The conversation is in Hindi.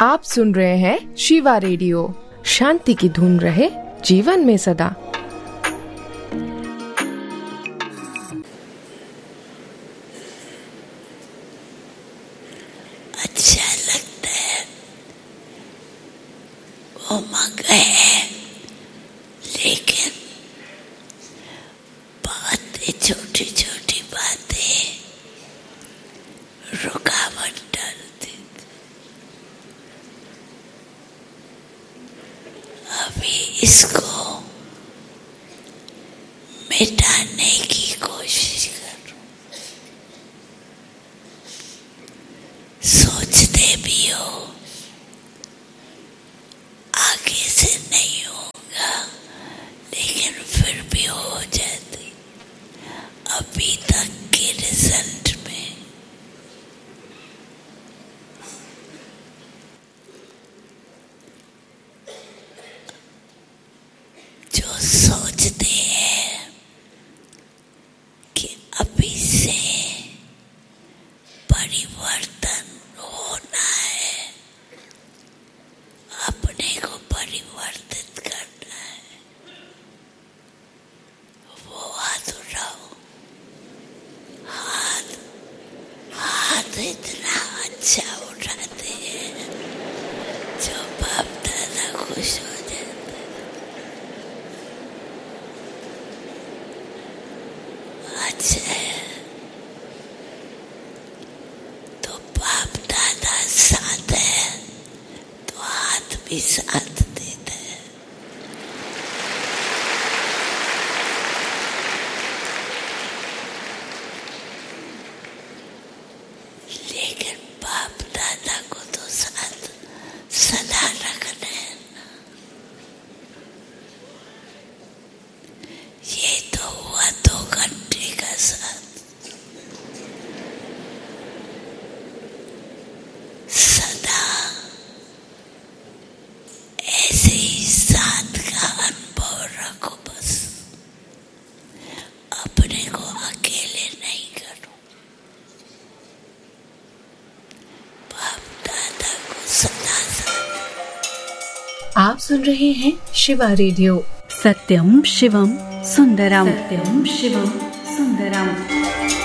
आप सुन रहे हैं शिवा रेडियो। शांति की धुन रहे जीवन में सदा। अच्छा लगता है, उमंग है, लेकिन बातें, छोटी छोटी बातें रुकावट डालती। अभी इसको मिटाने की कोशिश करो। सोचते भी हो आगे से नहीं होगा, लेकिन फिर भी हो जाती। अभी तक के रिजल्ट में जो सोचते हैं कि अभी से परिवर्तन होना है, अपने को परिवर्तित करना है, वो हाथ उठाओ। हाथ इतना अच्छा उठाते हैं जो बाप दादा खुश हो जाते हैं। अच्छा है तो बाप दादा साथ है तो हाथ भी साथ देते हैं। लेकिन बाप दादा को तो साथ सदा रखना है ना। ये तो हुआ 2 घंटे का साथ। सदा ऐसे ही साथ का अनुभव रखो बस। अपने को अकेले नहीं करो, बाप दादा को सदा साथ। आप सुन रहे हैं शिवा रेडियो। सत्यम शिवम सुंदरम। सत्यम शिवम सुंदरम।